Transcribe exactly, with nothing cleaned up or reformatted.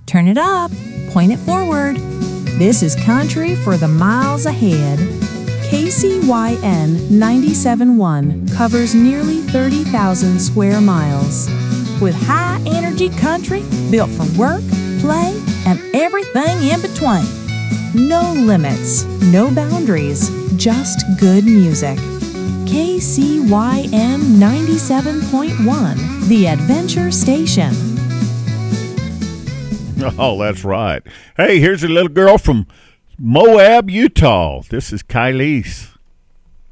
Turn it up, point it forward. This is country for the miles ahead. K C Y N ninety-seven point one covers nearly thirty thousand square miles. With high-energy country built for work, play, and everything in between. No limits, no boundaries, just good music. K C Y N ninety-seven point one, the Adventure Station. Oh, that's right. Hey, here's a little girl from Moab, Utah. This is Kylie's.